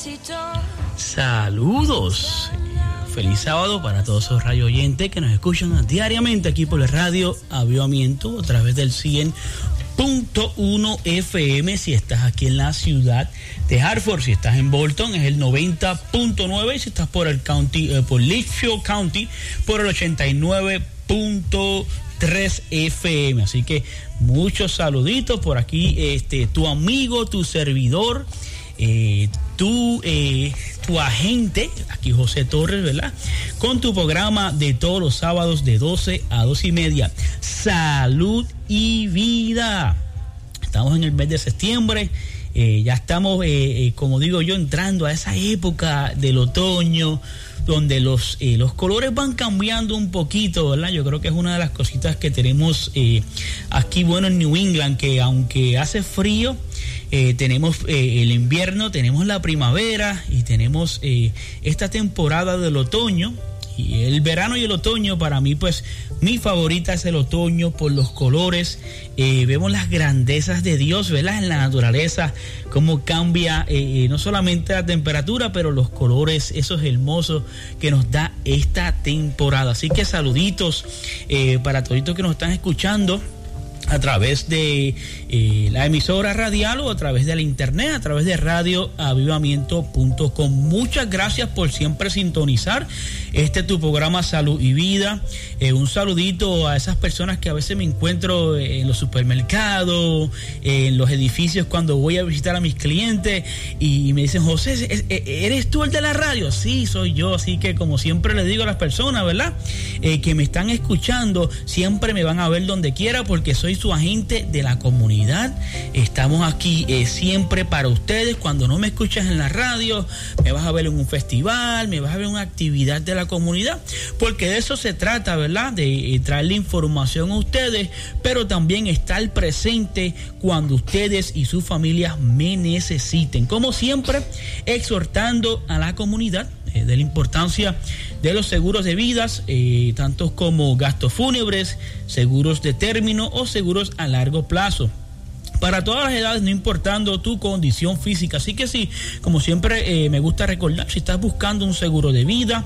Saludos, feliz sábado para todos esos radio oyentes que nos escuchan diariamente aquí por la radio Avivamiento a través del 100.1 FM. Si estás aquí en la ciudad de Hartford, si estás en Bolton es el 90.9 y si estás por el county, por Litchfield County, por el 89.3 FM. Así que muchos saluditos por aquí, tu amigo, tu servidor, tu agente, aquí José Torres, ¿verdad? Con tu programa de todos los sábados de 12 a 2:30. Salud y vida. Estamos en el mes de septiembre. Ya estamos, como digo yo, entrando a esa época del otoño, donde los colores van cambiando un poquito, ¿verdad? Yo creo que es una de las cositas que tenemos aquí, bueno, en New England, que aunque hace frío, tenemos el invierno, tenemos la primavera y tenemos esta temporada del otoño. Y el verano y el otoño, para mí, pues, mi favorita es el otoño por los colores. Vemos las grandezas de Dios, ¿verdad? En la naturaleza, cómo cambia no solamente la temperatura, pero los colores, esos hermosos que nos da esta temporada. Así que saluditos para todos que nos están escuchando a través de la emisora radial o a través de la internet, a través de radioavivamiento.com. Muchas gracias por siempre sintonizar tu programa Salud y Vida. Un saludito a esas personas que a veces me encuentro en los supermercados, en los edificios cuando voy a visitar a mis clientes y me dicen: José, ¿eres tú el de la radio? Sí, soy yo. Así que, como siempre les digo a las personas, ¿verdad? Que me están escuchando, siempre me van a ver donde quiera porque soy su agente de la comunidad. Estamos aquí siempre para ustedes. Cuando no me escuchas en la radio, me vas a ver en un festival, me vas a ver en una actividad de la comunidad, porque de eso se trata, ¿verdad? De traerle información a ustedes, pero también estar presente cuando ustedes y sus familias me necesiten. Como siempre, exhortando a la comunidad de la importancia de los seguros de vidas, tantos como gastos fúnebres, seguros de término o seguros a largo plazo, para todas las edades, no importando tu condición física. Así que sí, como siempre me gusta recordar, si estás buscando un seguro de vida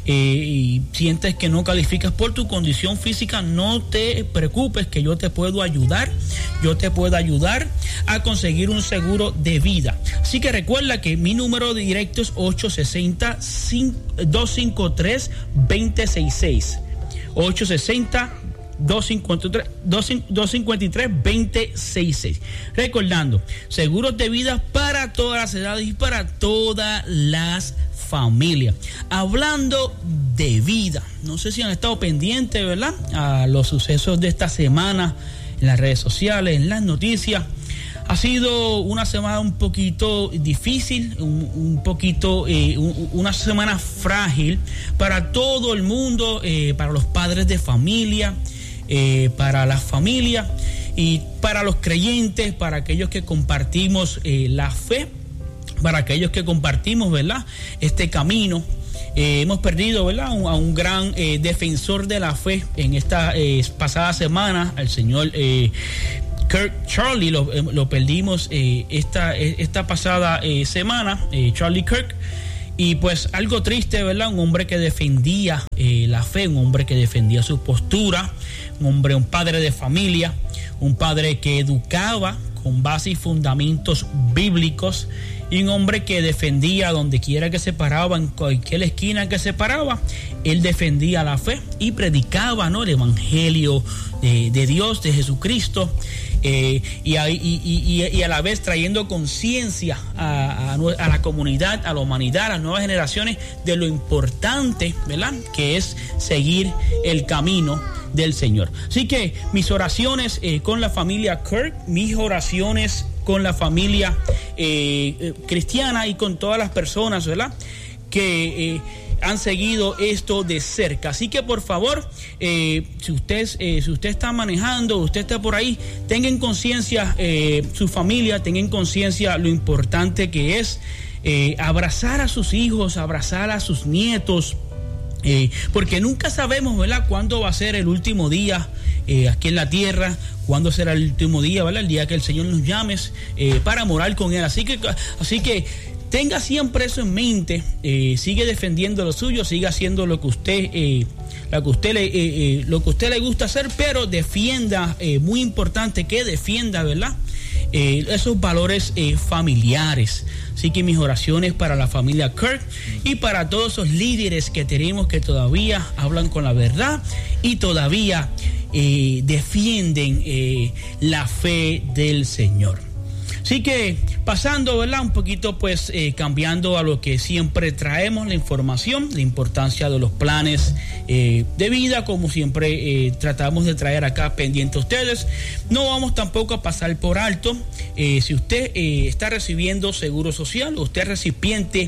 y sientes que no calificas por tu condición física, no te preocupes, que yo te puedo ayudar. Yo te puedo ayudar a conseguir un seguro de vida. Así que recuerda que mi número directo es 860-253-2066. 860-253-2066. Recordando, seguros de vida para todas las edades y para todas las familias. Hablando de vida, no sé si han estado pendientes, ¿verdad?, a los sucesos de esta semana en las redes sociales, en las noticias. Ha sido una semana un poquito difícil, una semana frágil para todo el mundo, para los padres de familia, para las familias y para los creyentes, para aquellos que compartimos la fe, para aquellos que compartimos, ¿verdad?, este camino. Hemos perdido, ¿verdad?, a un gran defensor de la fe en esta pasada semana, al señor Kirk Charlie. Lo perdimos esta pasada semana, Charlie Kirk. Y pues algo triste, ¿verdad? Un hombre que defendía la fe, un hombre que defendía su postura, un padre de familia, un padre que educaba con base y fundamentos bíblicos, y un hombre que defendía donde quiera que se paraba, en cualquier esquina que se paraba, él defendía la fe y predicaba, ¿no?, el evangelio de Dios, de Jesucristo, y a la vez trayendo conciencia a la comunidad, a la humanidad, a las nuevas generaciones, de lo importante, ¿verdad?, que es seguir el camino del Señor. Así que mis oraciones con la familia Kirk, mis oraciones con la familia cristiana y con todas las personas, ¿verdad?, que han seguido esto de cerca. Así que por favor, si usted está manejando, usted está por ahí, tenga en conciencia su familia, tenga en conciencia lo importante que es abrazar a sus hijos, abrazar a sus nietos, porque nunca sabemos, ¿verdad?, cuándo va a ser el último día aquí en la tierra, cuándo será el último día, ¿verdad?, el día que el Señor nos llame para morar con Él. Así que tenga siempre eso en mente. Sigue defendiendo lo suyo, siga haciendo lo que usted le gusta hacer, pero defienda, muy importante que defienda, ¿verdad? Esos valores familiares. Así que mis oraciones para la familia Kirk y para todos esos líderes que tenemos que todavía hablan con la verdad y todavía defienden la fe del Señor. Así que pasando, ¿verdad? Un poquito pues cambiando a lo que siempre traemos, la información, la importancia de los planes de vida, como siempre tratamos de traer acá pendiente a ustedes. No vamos tampoco a pasar por alto, si usted está recibiendo seguro social, usted es recipiente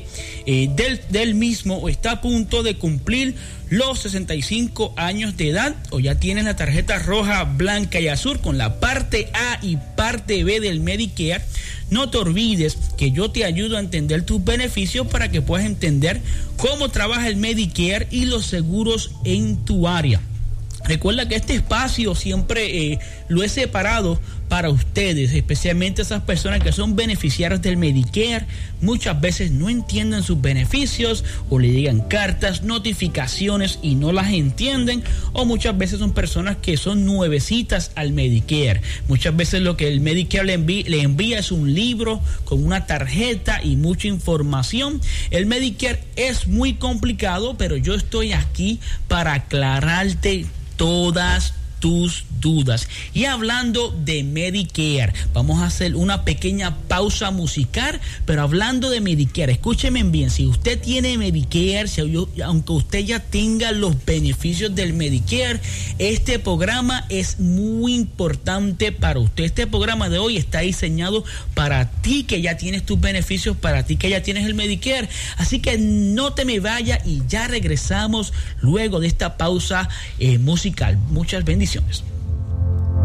del mismo o está a punto de cumplir los 65 años de edad o ya tienes la tarjeta roja, blanca y azul con la parte A y parte B del Medicare, no te olvides que yo te ayudo a entender tus beneficios para que puedas entender cómo trabaja el Medicare y los seguros en tu área. Recuerda que este espacio siempre lo he separado para ustedes, especialmente esas personas que son beneficiarios del Medicare. Muchas veces no entienden sus beneficios o le llegan cartas, notificaciones y no las entienden, o muchas veces son personas que son nuevecitas al Medicare. Muchas veces lo que el Medicare le envía es un libro con una tarjeta y mucha información. El Medicare es muy complicado, pero yo estoy aquí para aclararte todas tus dudas. Y hablando de Medicare, vamos a hacer una pequeña pausa musical, pero hablando de Medicare, escúcheme bien, si usted tiene Medicare, aunque usted ya tenga los beneficios del Medicare, este programa es muy importante para usted. Este programa de hoy está diseñado para ti que ya tienes tus beneficios, para ti que ya tienes el Medicare, así que no te me vayas y ya regresamos luego de esta pausa musical. Muchas bendiciones.